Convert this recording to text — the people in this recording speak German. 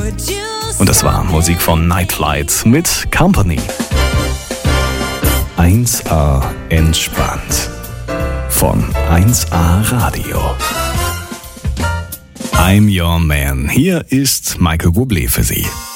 Und das war Musik von Night Flight mit Company. 1A entspannt von 1A Radio. I'm Your Man. Hier ist Michael Bublé für Sie.